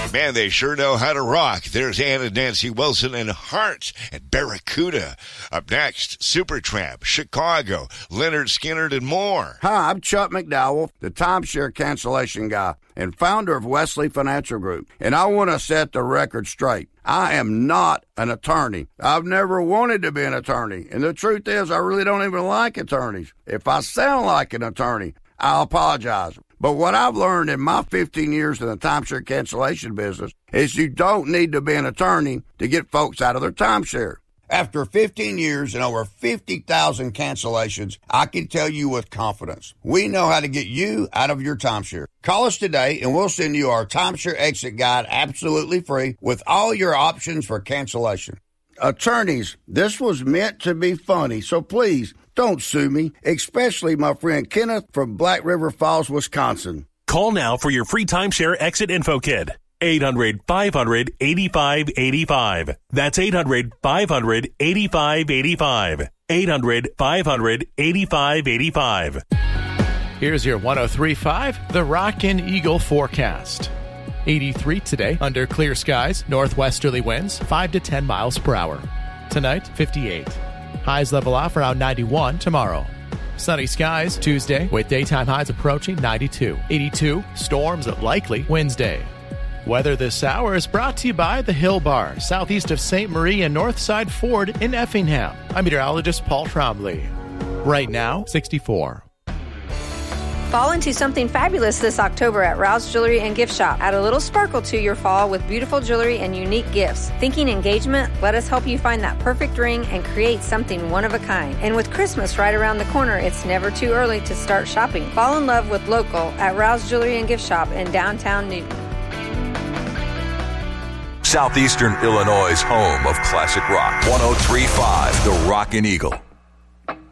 Man, they sure know how to rock. There's Ann and Nancy Wilson and Heart and Barracuda. Up next, Supertramp, Chicago, Leonard Skinner, and more. Hi, I'm Chuck McDowell, the timeshare cancellation guy and founder of Wesley Financial Group. And I want to set the record straight. I am not an attorney. I've never wanted to be an attorney. And the truth is, I really don't even like attorneys. If I sound like an attorney, I'll apologize. But what I've learned in my 15 years in the timeshare cancellation business is you don't need to be an attorney to get folks out of their timeshare. After 15 years and over 50,000 cancellations, I can tell you with confidence, we know how to get you out of your timeshare. Call us today and we'll send you our timeshare exit guide absolutely free with all your options for cancellation. Attorneys, this was meant to be funny, so please don't sue me, especially my friend Kenneth from Black River Falls, Wisconsin. Call now for your free timeshare exit info kit. 800-500-8585. That's 800-500-8585. 800-500-8585. Here's your 103.5 The Rockin' Eagle forecast. 83 today under clear skies, northwesterly winds 5 to 10 miles per hour. Tonight, 58. Highs level off around 91 tomorrow. Sunny skies Tuesday with daytime highs approaching 92. 82, storms likely Wednesday. Weather this hour is brought to you by the Hill Bar, southeast of St. Marie and Northside Ford in Effingham. I'm meteorologist Paul Trombley. Right now, 64. Fall into something fabulous this October at Rouse Jewelry and Gift Shop. Add a little sparkle to your fall with beautiful jewelry and unique gifts. Thinking engagement? Let us help you find that perfect ring and create something one of a kind. And with Christmas right around the corner, it's never too early to start shopping. Fall in love with local at Rouse Jewelry and Gift Shop in downtown Newton. Southeastern Illinois' home of classic rock. 103.5 The Rockin' Eagle.